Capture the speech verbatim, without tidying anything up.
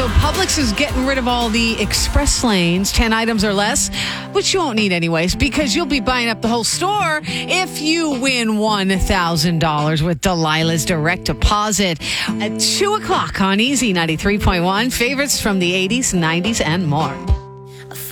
So Publix is getting rid of all the express lanes, ten items or less, which you won't need anyways, because you'll be buying up the whole store if you win one thousand dollars with Delilah's direct deposit. At two o'clock on Easy ninety-three point one, favorites from the eighties, nineties, and more.